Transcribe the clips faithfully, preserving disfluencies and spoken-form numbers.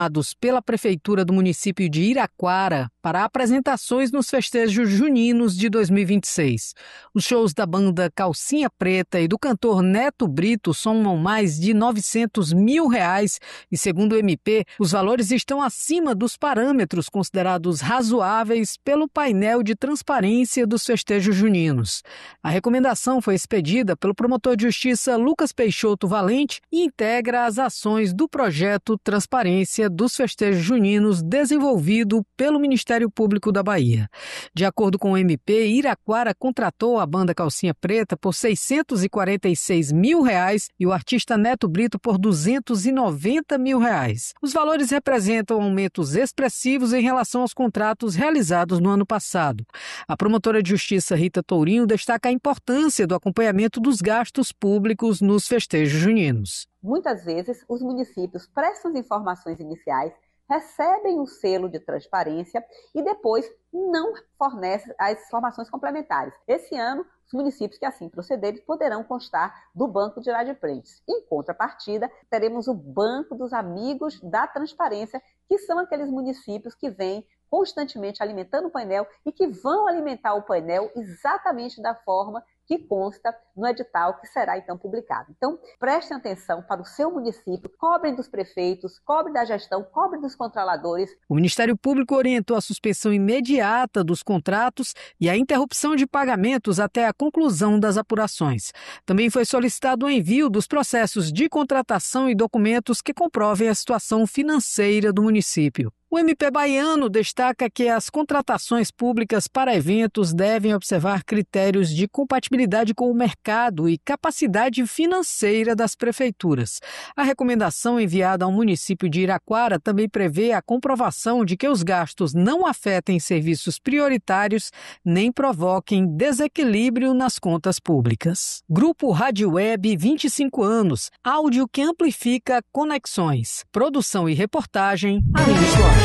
pela Prefeitura do município de Iraquara para apresentações nos festejos juninos de dois mil e vinte e seis. Os shows da banda Calcinha Preta e do cantor Neto Brito somam mais de novecentos mil reais e, segundo o M P, os valores estão acima dos parâmetros considerados razoáveis pelo painel de transparência dos festejos juninos. A recomendação foi expedida pelo promotor de justiça Lucas Peixoto Valente e integra as ações do projeto Transparência dos Festejos Juninos desenvolvido pelo Ministério Público da Bahia. De acordo com o M P, Iraquara contratou a banda Calcinha Preta por seiscentos e quarenta e seis mil reais e o artista Neto Brito por duzentos e noventa mil reais. Os valores representam aumentos expressivos em relação aos contratos realizados no ano passado. A promotora de justiça Rita Tourinho destaca a importância do acompanhamento dos gastos públicos nos festejos juninos. Muitas vezes, os municípios prestam as informações iniciais, recebem o selo de transparência e depois não fornecem as informações complementares. Esse ano, os municípios que assim procederem poderão constar do Banco de Inadimplentes. Em contrapartida, teremos o Banco dos Amigos da Transparência, que são aqueles municípios que vêm constantemente alimentando o painel e que vão alimentar o painel exatamente da forma que consta no edital que será então publicado. Então, prestem atenção para o seu município, cobrem dos prefeitos, cobrem da gestão, cobrem dos controladores. O Ministério Público orientou a suspensão imediata dos contratos e a interrupção de pagamentos até a conclusão das apurações. Também foi solicitado o envio dos processos de contratação e documentos que comprovem a situação financeira do município. O M P baiano destaca que as contratações públicas para eventos devem observar critérios de compatibilidade com o mercado e capacidade financeira das prefeituras. A recomendação enviada ao município de Iraquara também prevê a comprovação de que os gastos não afetem serviços prioritários nem provoquem desequilíbrio nas contas públicas. Grupo Rádio Web, vinte e cinco anos, áudio que amplifica conexões. Produção e reportagem, Aline Schwartz.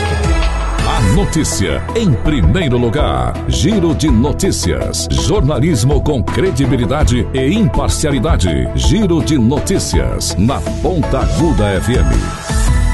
A notícia em primeiro lugar. Giro de notícias. Jornalismo com credibilidade e imparcialidade. Giro de notícias na Ponta Aguda F M.